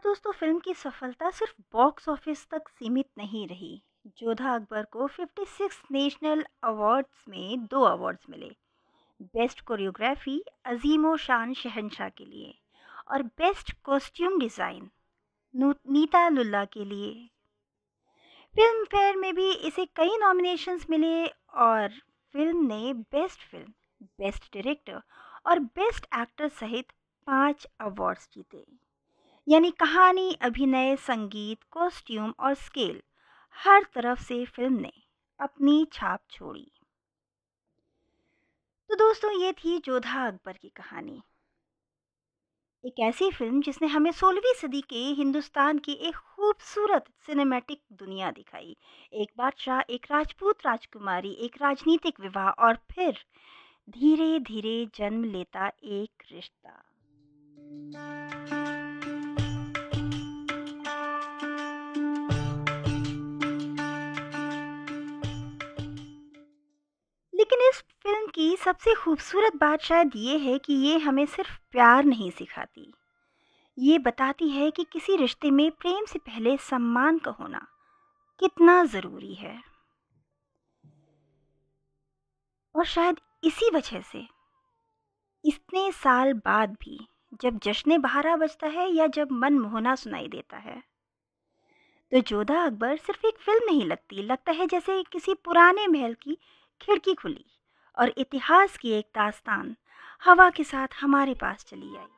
दोस्तों, फिल्म की सफलता सिर्फ बॉक्स ऑफिस तक सीमित नहीं रही। जोधा अकबर को 56 नेशनल अवार्ड्स में 2 अवार्ड्स मिले। बेस्ट कोरियोग्राफी अजीमो शान शहनशाह के लिए और best costume design Nita Lulla के लिए। फिल्म फेयर में भी इसे कई नॉमिनेशंस मिले और फिल्म ने बेस्ट फिल्म, बेस्ट डायरेक्टर और बेस्ट एक्टर सहित 5 अवार्ड्स जीते। यानी कहानी, अभिनय, संगीत, कॉस्ट्यूम और स्केल, हर तरफ से फिल्म ने अपनी छाप छोड़ी। तो दोस्तों, ये थी जोधा अकबर की कहानी। एक ऐसी फिल्म जिसने हमें 16वीं सदी के हिंदुस्तान की एक खूबसूरत सिनेमैटिक दुनिया दिखाई। एक बादशाह, एक राजपूत राजकुमारी, एक राजनीतिक विवाह और फिर धीरे धीरे जन्म लेता एक रिश्ता। लेकिन इस फिल्म की सबसे खूबसूरत बात शायद ये है कि ये हमें सिर्फ प्यार नहीं सिखाती, ये बताती है कि किसी रिश्ते में प्रेम से पहले सम्मान का होना कितना ज़रूरी है। और शायद इसी वजह से इतने साल बाद भी जब जश्न बहारा बजता है या जब मन मोहना सुनाई देता है, तो जोधा अकबर सिर्फ एक फिल्म नहीं लगती, लगता है जैसे किसी पुराने महल की खिड़की खुली और इतिहास की एक दास्तान हवा के साथ हमारे पास चली आई।